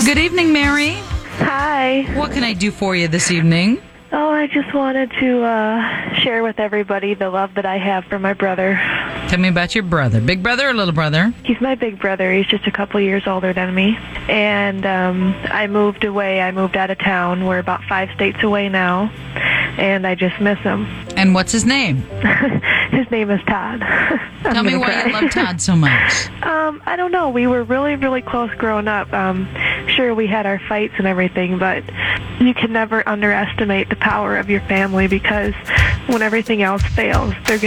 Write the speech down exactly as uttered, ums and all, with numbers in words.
Good evening, Mary. Hi. What can I do for you this evening? Oh, I just wanted to uh, share with everybody the love that I have for my brother. Tell me about your brother. Big brother or little brother? He's my big brother. He's just a couple years older than me. And um, I moved away. I moved out of town. We're about five states away now. And I just miss him. And what's his name? His name is Todd. Tell me why you love Todd so much. Um, I don't know. We were really, really close growing up. Um, sure, we had our fights and everything, but you can never underestimate the power of your family, because when everything else fails, they're going